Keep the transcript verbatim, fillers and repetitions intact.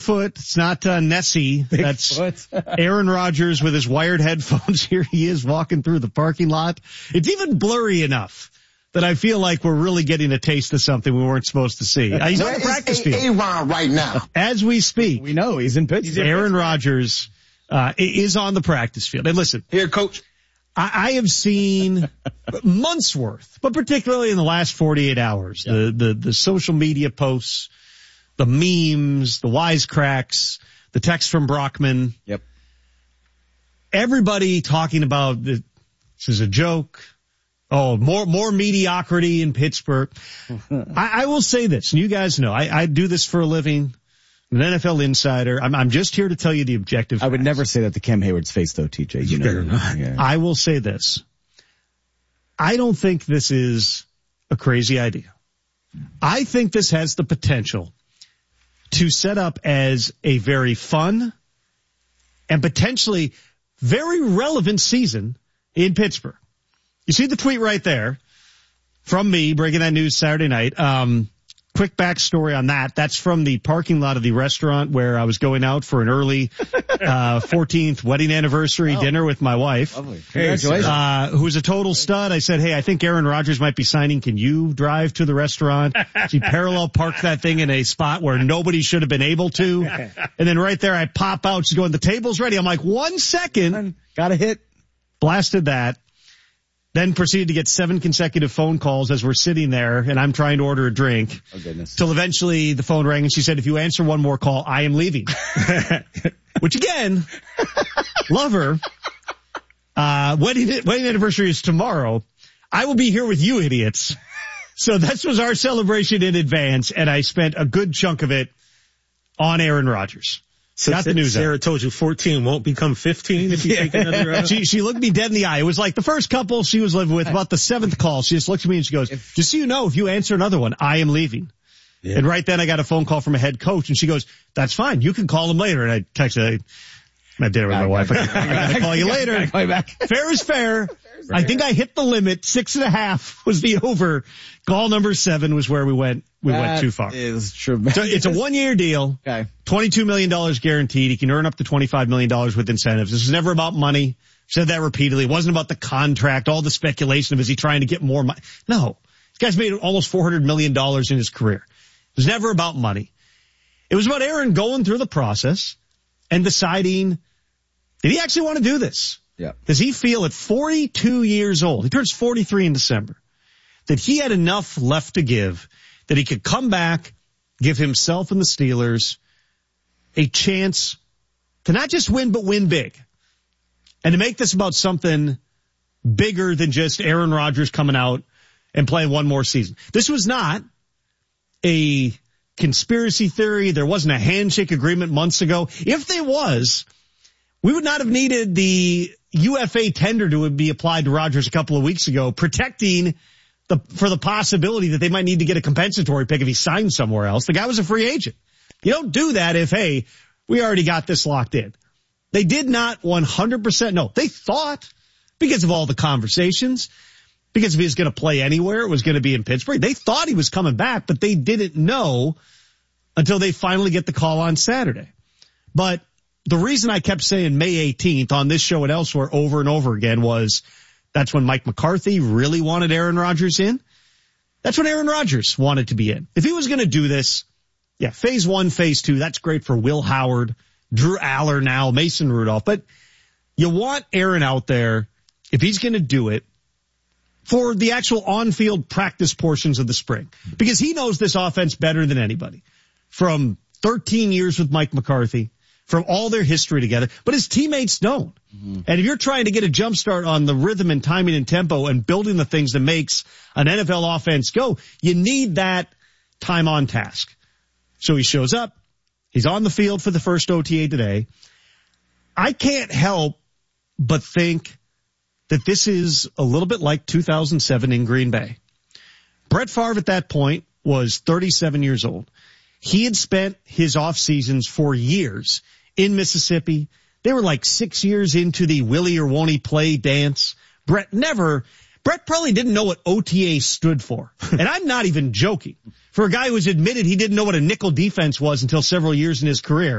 Bigfoot. It's not uh, Nessie. Bigfoot. That's Aaron Rodgers with his wired headphones. Here he is walking through the parking lot. It's even blurry enough that I feel like we're really getting a taste of something we weren't supposed to see. Uh, he's on the practice field. A-Ron right now. As we speak. We know he's in Pittsburgh. Aaron Rodgers uh, is on the practice field. And listen. Here, Coach. I, I have seen months worth, but particularly in the last forty-eight hours, yeah. the, the, the social media posts, the memes, the wisecracks, the text from Brockman. Yep. Everybody talking about the, this is a joke. Oh, more, more mediocrity in Pittsburgh. I, I will say this, and you guys know, I, I do this for a living. I'm an N F L insider. I'm, I'm just here to tell you the objective I would facts. never say that to Cam Hayward's face, though, T J. You know, better not. Yeah. I will say this. I don't think this is a crazy idea. I think this has the potential to set up as a very fun and potentially very relevant season in Pittsburgh. You see the tweet right there from me breaking that news Saturday night. Um, quick backstory on that. That's from the parking lot of the restaurant where I was going out for an early uh fourteenth wedding anniversary oh. dinner with my wife. Lovely. Congratulations. Uh, who's a total stud. I said, hey, I think Aaron Rodgers might be signing. Can you drive to the restaurant? She parallel parked that thing in a spot where nobody should have been able to. And then right there, I pop out. She's going, the table's ready. I'm like, one second. Got a hit. Blasted that. Then proceeded to get seven consecutive phone calls as we're sitting there, and I'm trying to order a drink. Oh, goodness. Till eventually the phone rang, and she said, if you answer one more call, I am leaving. Which, again, love her. Uh, wedding, wedding anniversary is tomorrow. I will be here with you idiots. So this was our celebration in advance, and I spent a good chunk of it on Aaron Rodgers. So Got the news Sarah out. told you fourteen won't become fifteen if you yeah. take another round. She, she looked me dead in the eye. It was like the first couple she was living with. About the seventh call, she just looked at me and she goes, if, just so you know, if you answer another one, I am leaving. Yeah. And right then I got a phone call from a head coach, and she goes, that's fine. You can call him later. And I texted, I had dinner with my wife. I got to call you later. Call you back. Fair is fair. I think I hit the limit. Six and a half was the over. Call number seven was where we went. We that went too far. Is tremendous. So it's a one-year deal. Okay. twenty-two million dollars guaranteed. He can earn up to twenty-five million dollars with incentives. This is never about money. Said that repeatedly. It wasn't about the contract, all the speculation of is he trying to get more money. No. This guy's made almost four hundred million dollars in his career. It was never about money. It was about Aaron going through the process and deciding, did he actually want to do this? Yeah. Does he feel at forty-two years old, he turns forty-three in December, that he had enough left to give, that he could come back, give himself and the Steelers a chance to not just win, but win big. And to make this about something bigger than just Aaron Rodgers coming out and playing one more season. This was not a conspiracy theory. There wasn't a handshake agreement months ago. If there was, we would not have needed the U F A tender to be applied to Rodgers a couple of weeks ago, protecting the, for the possibility that they might need to get a compensatory pick if he signed somewhere else. The guy was a free agent. You don't do that if, hey, we already got this locked in. They did not one hundred percent know. They thought, because of all the conversations, because if he was going to play anywhere, it was going to be in Pittsburgh. They thought he was coming back, but they didn't know until they finally get the call on Saturday. But the reason I kept saying May eighteenth on this show and elsewhere over and over again was that's when Mike McCarthy really wanted Aaron Rodgers in. That's when Aaron Rodgers wanted to be in. If he was going to do this, yeah, phase one, phase two, that's great for Will Howard, Drew Aller now, Mason Rudolph. But you want Aaron out there, if he's going to do it, for the actual on-field practice portions of the spring. Because he knows this offense better than anybody. From thirteen years with Mike McCarthy, from all their history together, but his teammates don't. Mm-hmm. And if you're trying to get a jump start on the rhythm and timing and tempo and building the things that makes an N F L offense go, you need that time on task. So he shows up. He's on the field for the first O T A today. I can't help but think that this is a little bit like two thousand seven in Green Bay. Brett Favre at that point was thirty-seven years old. He had spent his off seasons for years in Mississippi. They were like six years into the will he or won't he play dance. Brett never, Brett probably didn't know what O T A stood for. And I'm not even joking. For a guy who's admitted he didn't know what a nickel defense was until several years in his career.